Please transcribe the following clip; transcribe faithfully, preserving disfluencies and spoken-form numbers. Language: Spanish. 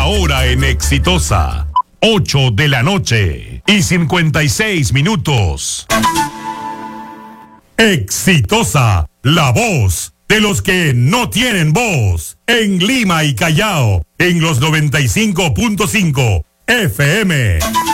Ahora en Exitosa, ocho de la noche y cincuenta y seis minutos. Exitosa, la voz de los que no tienen voz. En Lima y Callao, en los noventa y cinco punto cinco F M.